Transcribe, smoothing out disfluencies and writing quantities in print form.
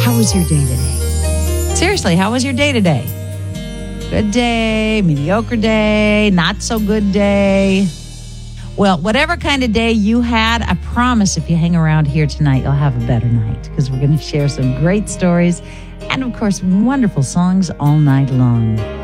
How was your day today? Seriously, how was your day today? Good day, mediocre day, not so good day. Well, whatever kind of day you had, I promise if you hang around here tonight, you'll have a better night because we're going to share some great stories and, of course, wonderful songs all night long.